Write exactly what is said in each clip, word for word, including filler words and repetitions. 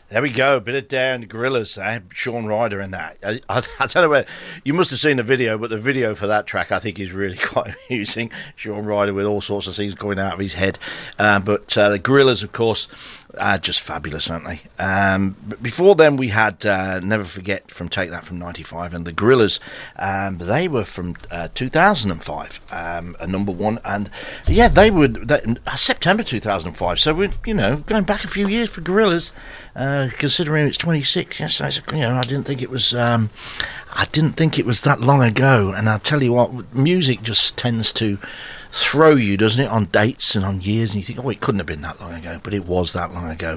There we go, bit of Down Gorillas, eh? Sean Ryder in that. I, I, I don't know where you must have seen the video, but the video for that track I think is really quite amusing. Sean Ryder with all sorts of things going out of his head. Uh, but uh, the Gorillas, of course, are just fabulous, aren't they? Um, but before then, we had uh, Never Forget from Take That from ninety-five, and the Gorillas, um, they were from uh, two thousand five, um, a number one, and yeah, they were they, uh, September two thousand five. So we're you know going back a few years for Gorillas, uh, considering it's twenty-six. Yes, I, you know I didn't think it was. Um, I didn't think it was that long ago, and I'll tell you what, music just tends to throw you, doesn't it, on dates and on years, and you think, oh, it couldn't have been that long ago, but it was that long ago.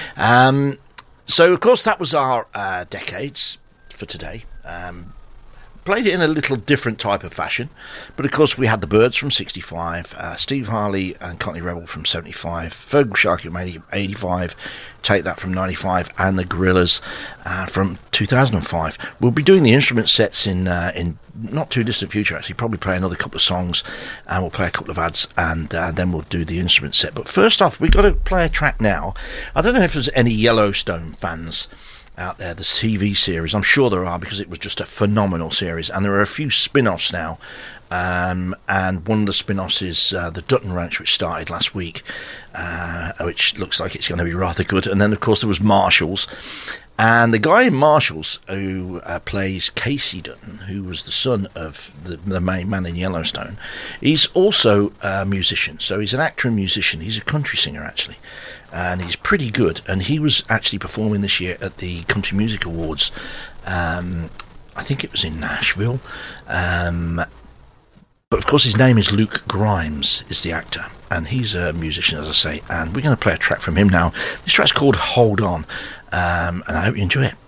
Um, so, of course, that was our uh, decades for today. Um, played it in a little different type of fashion, but of course we had the Byrds from sixty-five, uh, Steve Harley and Cockney Rebel from seventy-five, Fergal Sharkey from eighty-five, Take That from ninety-five, and the Gorillas uh, from two thousand five. We'll be doing the instrument sets in uh, in not too distant future, actually. Probably play another couple of songs, and we'll play a couple of ads, and uh, then we'll do the instrument set. But first off, we've got to play a track now. I don't know if there's any Yellowstone fans out there, the T V series. I'm sure there are, because it was just a phenomenal series, and there are a few spin-offs now, um, and one of the spin-offs is uh, the Dutton Ranch, which started last week, uh, which looks like it's going to be rather good. And then of course there was Marshalls, and the guy in Marshalls who uh, plays Casey Dutton, who was the son of the, the main man in Yellowstone, he's also a musician. So he's an actor and musician. He's a country singer, actually, and he's pretty good. And he was actually performing this year at the Country Music Awards. Um, I think it was in Nashville. Um, but of course his name is Luke Grimes, is the actor, and he's a musician, as I say, and we're going to play a track from him now. This track's called Hold On, um, and I hope you enjoy it.